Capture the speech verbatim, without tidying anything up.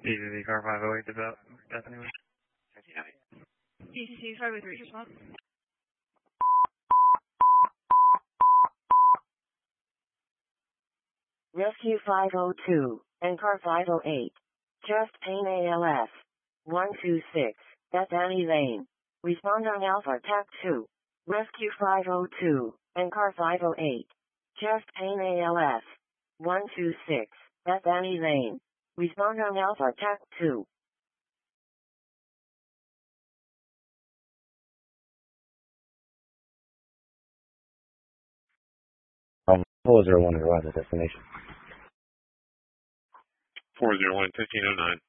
Easy Z car five oh eight develop. Bethany. E C C five oh three, response. Rescue five oh two, and car five oh eight. Chest pain A L S. one two six, Bethany Lane. Respond on Alpha T A C two. Rescue five oh two, and car five oh eight. Chest pain A L S. one two six, Bethany Lane. Respond on Alpha T A C two. Um, four zero one arrives at destination. four zero one, fifteen oh nine.